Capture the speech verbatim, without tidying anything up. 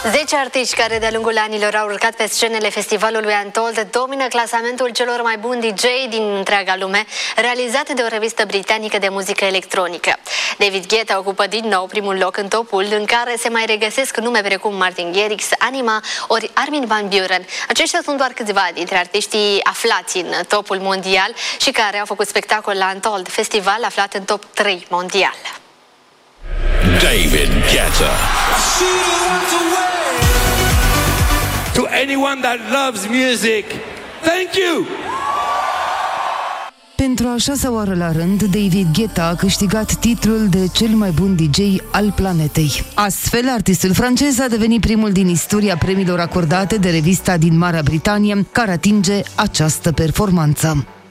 zece artiști care de-a lungul anilor au urcat pe scenele festivalului Untold domină clasamentul celor mai buni D J din întreaga lume, realizat de o revistă britanică de muzică electronică. David Guetta ocupă din nou primul loc în topul, în care se mai regăsesc nume precum Martin Garrix, Anima ori Armin van Buuren. Aceștia sunt doar câțiva dintre artiștii aflați în topul mondial și care au făcut spectacol la Untold, festival aflat în top trei mondial. David Guetta. To anyone that loves music, thank you! Pentru a șasea oară la rând, David Guetta a câștigat titlul de cel mai bun D J al planetei. Astfel, artistul francez a devenit primul din istoria premiilor acordate de revista din Marea Britanie care atinge această performanță.